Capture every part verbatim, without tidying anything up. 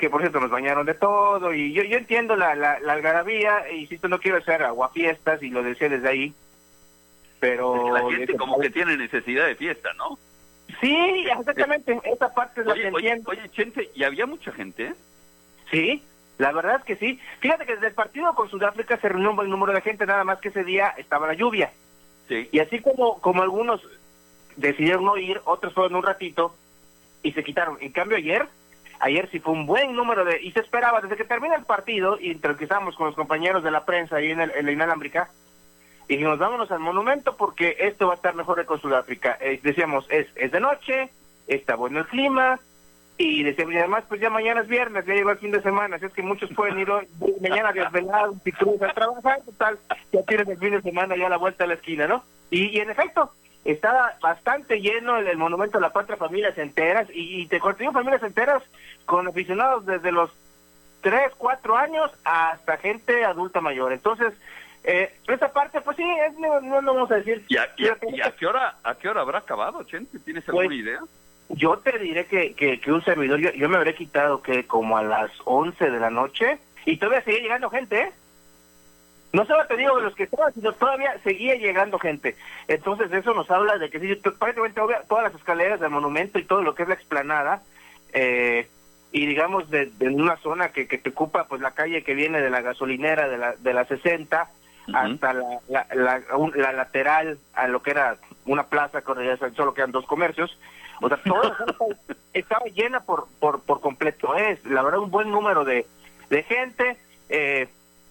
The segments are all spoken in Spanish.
que por cierto nos bañaron de todo, y yo yo entiendo la, la, la algarabía, y si no quiero hacer aguafiestas, y lo decía desde ahí, pero... Es que la gente como que tiene necesidad de fiesta, ¿no? Sí, exactamente, esa parte es la Oye, que oye, entiendo. oye, Chente, ¿y había mucha gente? Sí, la verdad es que sí. Fíjate que desde el partido con Sudáfrica se reunió un buen número de gente, nada más que ese día estaba la lluvia. Sí. Y así como, como algunos decidieron no ir, otros fueron un ratito y se quitaron. En cambio ayer, ayer sí fue un buen número de... Y se esperaba, desde que termina el partido, y entrevistamos con los compañeros de la prensa ahí en, el, en la inalámbrica, y dijimos, vámonos al monumento porque esto va a estar mejor que con Sudáfrica. Eh, decíamos, es, es de noche, está bueno el clima, y decíamos, y además, pues ya mañana es viernes, ya llegó el fin de semana, así es que muchos pueden ir hoy, mañana desvelados, si cruzan a trabajar, total, ya tienes el fin de semana ya a la vuelta a la esquina, ¿no? Y, y en efecto, estaba bastante lleno el, el monumento a la patria, familias enteras, y, y te contigo familias enteras con aficionados desde los tres, cuatro años hasta gente adulta mayor. Entonces, eh, esa parte, pues sí, es, no, no lo vamos a decir. ¿Y a, y a, y a qué hora a qué hora habrá acabado, Chente? ¿Tienes alguna Pues, idea? Yo te diré que, que, que un servidor, yo, yo me habré quitado que como a las once de la noche, y todavía sigue llegando gente, ¿eh? No solo te digo de los que estaban, sino todavía seguía llegando gente. Entonces eso nos habla de que sí, prácticamente todas las escaleras del monumento y todo lo que es la explanada, eh, y digamos de, de una zona que, que te ocupa pues la calle que viene de la gasolinera de la de la sesenta uh-huh. hasta la, la, la, un, la lateral a lo que era una plaza, con ya solo quedan dos comercios. O sea, toda la zona estaba llena por por por completo. Es la verdad un buen número de, de gente. Eh,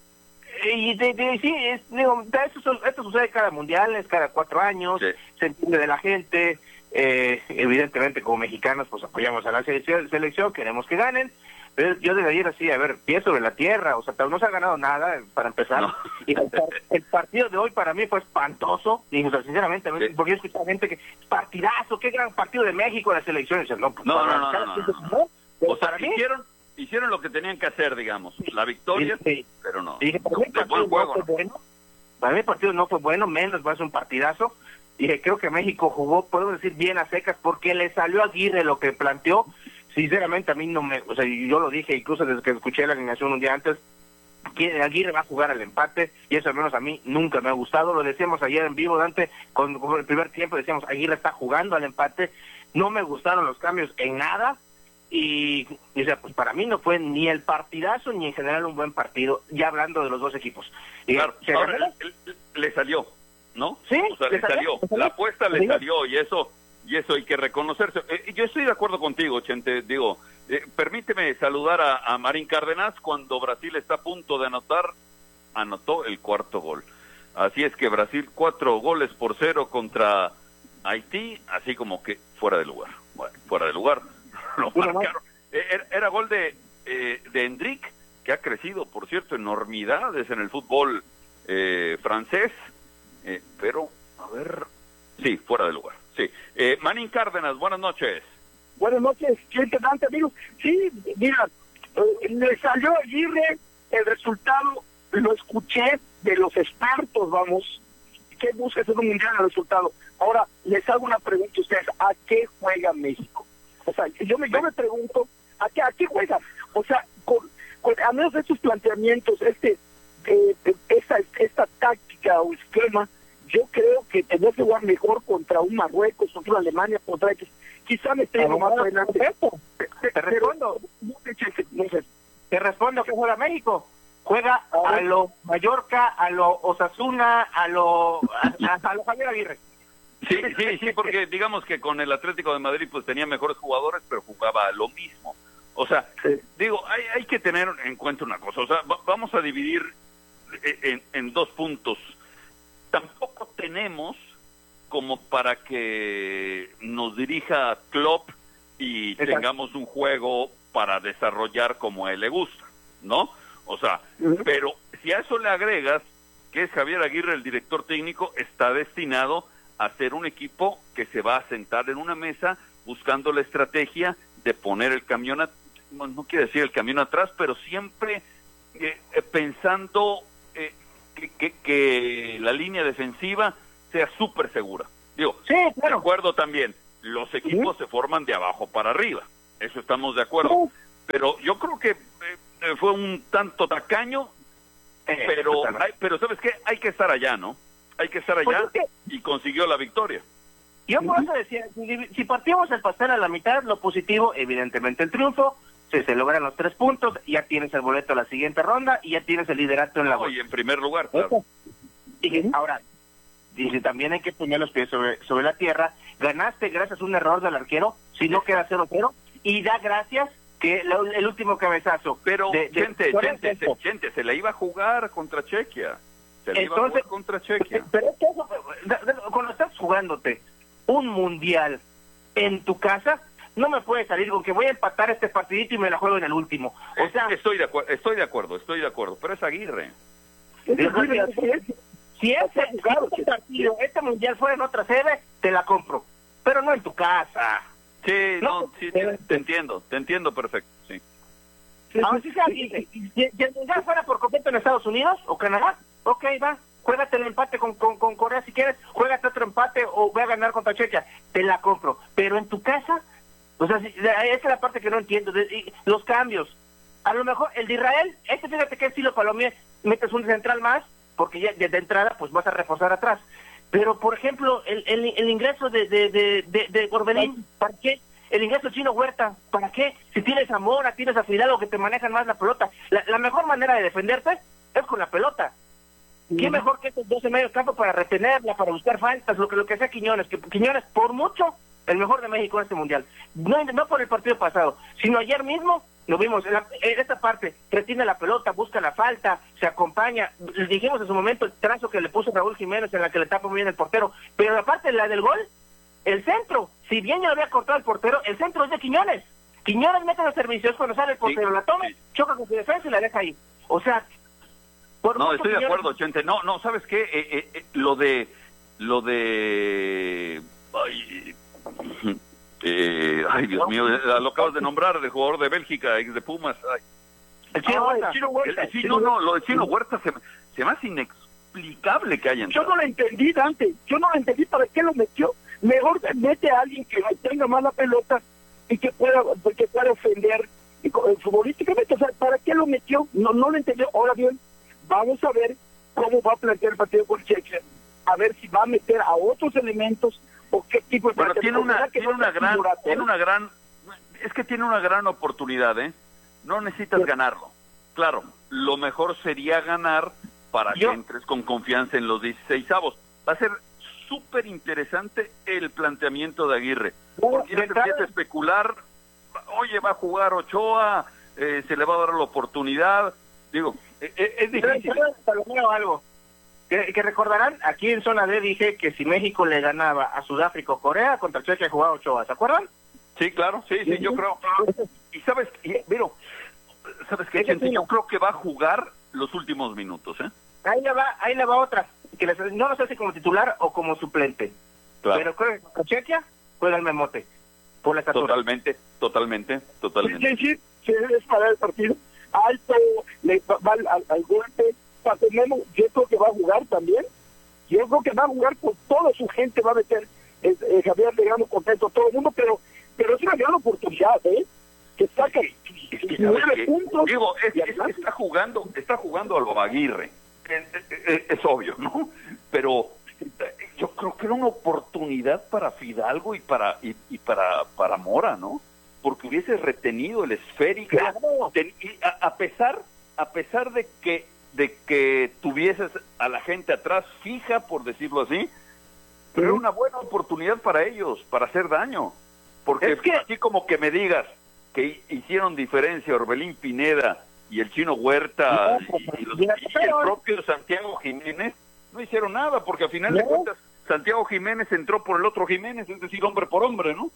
y de, de, sí, es, digo, esto, esto sucede cada mundial, es cada cuatro años, sí. Se entiende de la gente. Eh, evidentemente como mexicanos pues apoyamos a la selección, selección, queremos que ganen, pero yo desde ayer así, a ver, pie sobre la tierra, o sea, no se ha ganado nada para empezar, no. Y el, el partido de hoy para mí fue espantoso, y o sea, sinceramente, sí. Porque yo escuché a gente que, partidazo, qué gran partido de México de la selección, y dice, no, pues, no, para, no, no, no, no, no, no. O sea, mí, hicieron, hicieron lo que tenían que hacer, digamos, la victoria, sí, pero no, y dije, para mí, de buen juego, no fue bueno, para mí el partido no fue bueno, menos va a ser un partidazo. Dije, creo que México jugó, podemos decir, bien a secas, porque le salió a Aguirre lo que planteó. Sinceramente, a mí no me... O sea, yo lo dije, incluso desde que escuché la alineación un día antes, que Aguirre va a jugar al empate, y eso al menos a mí nunca me ha gustado. Lo decíamos ayer en vivo, Dante, con, con el primer tiempo, decíamos, Aguirre está jugando al empate. No me gustaron los cambios en nada, y, y o sea, pues para mí no fue ni el partidazo, ni en general un buen partido, ya hablando de los dos equipos. Y, claro, ahora, le, le salió... ¿no? Sí, o sea, le salió, salió. La apuesta le salió y eso y eso hay que reconocerse. Eh, yo estoy de acuerdo contigo, Chente, digo, eh, permíteme saludar a, a Marín Cárdenas cuando Brasil está a punto de anotar, anotó el cuarto gol. Así es que Brasil cuatro goles por cero contra Haití, así como que fuera de lugar. Bueno, fuera de lugar, lo marcaron. Eh, era, era gol de, eh, de Hendrick, que ha crecido, por cierto, enormidades en el fútbol eh, francés. Eh, pero, a ver, sí, fuera de lugar, sí. Eh, Manín Cárdenas, buenas noches. Buenas noches, gente Dante, amigos. Sí, mira, eh, le salió a Aguirre el resultado, lo escuché de los expertos, vamos, que busca hacer un mundial el resultado. Ahora, les hago una pregunta a ustedes, ¿a qué juega México? O sea, yo me, yo me pregunto, ¿a qué, a qué juega? O sea, con, con, a menos de estos planteamientos, este... Eh, esta, esta táctica o esquema, yo creo que tendría que jugar mejor contra un Marruecos, contra una Alemania, contra X. Quizá me esté más adelante. Te, te, te respondo, no, no sé. Te respondo que juega México. Juega a lo Mallorca, a lo Osasuna, a lo a, a lo Javier Aguirre. Sí, sí, sí, porque digamos que con el Atlético de Madrid pues tenía mejores jugadores, pero jugaba lo mismo. O sea, sí. digo, hay, hay que tener en cuenta una cosa, o sea, va, vamos a dividir En, en dos puntos. Tampoco tenemos como para que nos dirija Klopp y Exacto. tengamos un juego para desarrollar como a él le gusta, ¿no? O sea, uh-huh. pero si a eso le agregas que es Javier Aguirre el director técnico, está destinado a ser un equipo que se va a sentar en una mesa buscando la estrategia de poner el camión, a, bueno, no quiere decir el camión atrás, pero siempre eh, eh, pensando Eh, que, que, que la línea defensiva sea súper segura. Digo, sí, claro. de acuerdo también, los equipos ¿Sí? se forman de abajo para arriba, eso estamos de acuerdo, ¿Sí? pero yo creo que eh, fue un tanto tacaño, eh, pero, hay, pero ¿sabes qué? Hay que estar allá, ¿no? Hay que estar allá pues es que... y consiguió la victoria. Yo por eso decía, si, si partimos el pastel a la mitad, lo positivo, evidentemente el triunfo, se, se logran los tres puntos, ya tienes el boleto a la siguiente ronda y ya tienes el liderato en la no, y en primer lugar, claro. Y ahora, dice, también hay que poner los pies sobre, sobre la tierra. Ganaste gracias a un error del arquero, si no queda cero cero, y da gracias que la, el último cabezazo. Pero, de, de, gente, gente, se, gente, se le iba a jugar contra Chequia. Se le Entonces, iba a jugar contra Chequia. Pero es que eso, cuando estás jugándote un mundial en tu casa, no me puede salir con que voy a empatar este partidito y me la juego en el último. O sea, estoy de acuerdo, estoy de acuerdo, estoy de acuerdo, pero es Aguirre. Es Aguirre. Si ese, si este partido, este mundial fuera en otra sede, te la compro, pero no en tu casa. Sí, no, no sí, te, te entiendo, te entiendo perfecto, sí. Ahora sí se Aguirre. Si el mundial fuera por completo en Estados Unidos o Canadá, ok, va. Juégate el empate con, con, con Corea si quieres, juégate otro empate o voy a ganar contra Chequia, te la compro. Pero en tu casa, o sea, esa es la parte que no entiendo, de, los cambios. A lo mejor el de Israel, este fíjate qué estilo Palomé, metes un central más, porque ya desde entrada pues vas a reforzar atrás. Pero, por ejemplo, el, el, el ingreso de, de, de, de, de Orbelín, ¿para qué? El ingreso de Chino Huerta, ¿para qué? Si tienes a Mora, tienes a Fidalgo que te manejan más la pelota. La, la mejor manera de defenderte es con la pelota. ¿Qué mejor que estos dos en medio campo para retenerla, para buscar faltas, lo que lo que sea Quiñones? Que Quiñones, por mucho, el mejor de México en este mundial. No, no por el partido pasado, sino ayer mismo, lo vimos, en, la, en esta parte, retiene la pelota, busca la falta, se acompaña. Dijimos en su momento el trazo que le puso Raúl Jiménez en la que le tapa muy bien el portero, pero la parte, la del gol, el centro, si bien ya lo había cortado el portero, el centro es de Quiñones. Quiñones mete los servicios cuando sale el portero, sí, la toma, sí. choca con su defensa y la deja ahí. O sea... Por no, estoy de acuerdo, Chente. No, no, ¿sabes qué? Eh, eh, eh, lo de... Lo de... Ay, eh, ay Dios mío, lo acabas de nombrar, del jugador de Bélgica, ex de Pumas. Ay. El Chino Huerta. El Chino Huerta. El, el, sí, no, no, lo de Chino Huerta se, se me hace inexplicable que haya entrado. Yo no lo entendí, Dante. Yo no lo entendí para qué lo metió. Mejor mete a alguien que tenga más la pelota y que pueda, que pueda ofender futbolísticamente. O sea, ¿para qué lo metió? No, no lo entendió. Ahora bien, vamos a ver cómo va a plantear el partido con Chequia, a ver si va a meter a otros elementos o qué tipo de... Pero tiene una, tiene una gran, tiene una gran, es que tiene una gran oportunidad, ¿eh? No necesitas sí. ganarlo. Claro, lo mejor sería ganar para Yo... que entres con confianza en los dieciseisavos. Va a ser súper interesante el planteamiento de Aguirre, porque ya se empieza a especular, oye, va a jugar Ochoa, eh, se le va a dar la oportunidad, digo... Es, es difícil. Pero, algo que, que recordarán, aquí en zona D dije que si México le ganaba a Sudáfrica o Corea, contra Chequia jugaba Ochoa, ¿se acuerdan? Sí, claro, sí, sí, yo creo. Y sabes, y, mira, ¿sabes qué, gente? Yo creo que va a jugar los últimos minutos, ¿eh? Ahí le va, ahí le va otra, que les, no lo sé si como titular o como suplente, claro. Pero creo que con Chequia juega el memote, por la estatura. Totalmente, totalmente, totalmente. Sí, sí, sí, es para el partido. Alto, le va, va al, al, al golpe, tenemos, yo creo que va a jugar también, yo creo que va a jugar con toda su gente, va a meter eh, eh, Javier Legano contento todo el mundo, pero pero es una gran oportunidad, ¿eh? Que saca es que, nueve puntos. Digo, es, es, está jugando, está jugando a lo Aguirre, es, es, es obvio, ¿no? Pero yo creo que era una oportunidad para Fidalgo y para y, y para para Mora, ¿no? Porque hubiese retenido el esférico, claro. y a, a pesar a pesar de que de que tuvieses a la gente atrás fija, por decirlo así, pero era una buena oportunidad para ellos, para hacer daño, porque es que así como que me digas que hicieron diferencia Orbelín Pineda y el Chino Huerta no, y, y, los, y el propio Santiago Jiménez, no hicieron nada, porque al final no. de cuentas Santiago Jiménez entró por el otro Jiménez, es decir, hombre por hombre, ¿no?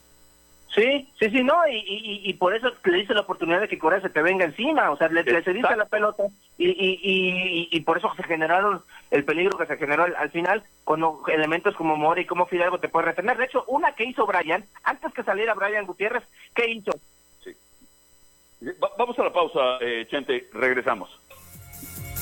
Sí, sí, sí, no, y, y, y por eso le dice la oportunidad de que Corea se te venga encima, o sea, le, le cediste la pelota y, y, y, y por eso se generaron el peligro que se generó al, al final, cuando elementos como Mora y como Fidalgo te pueden retener. De hecho, una que hizo Brian, antes que saliera Brian Gutiérrez, ¿qué hizo? Sí. Va, vamos a la pausa, eh, Chente, regresamos.